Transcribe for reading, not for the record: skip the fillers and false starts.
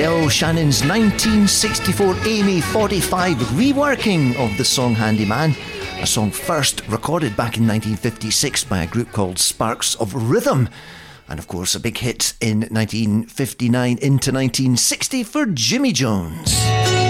Del Shannon's 1964 Amy 45 reworking of the song Handyman, a song first recorded back in 1956 by a group called Sparks of Rhythm, and of course a big hit in 1959 into 1960 for Jimmy Jones.